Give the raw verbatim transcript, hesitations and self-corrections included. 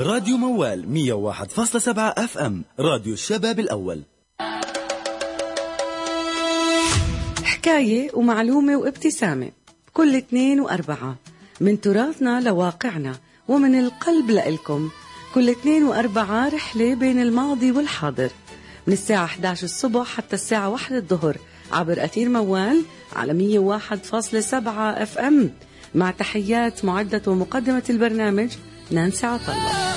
راديو موال مية وواحد فاصلة سبعة اف ام، راديو الشباب الأول. حكاية ومعلومة وابتسامة، كل اثنين وأربعة، من تراثنا لواقعنا ومن القلب لإلكم. كل اثنين وأربعة رحلة بين الماضي والحاضر، من الساعة إحدى عشر الصبح حتى الساعة واحدة الظهر عبر أثير موال على مية وواحد فاصلة سبعة اف ام. مع تحيات معدة ومقدمة البرنامج نانسي عطلة.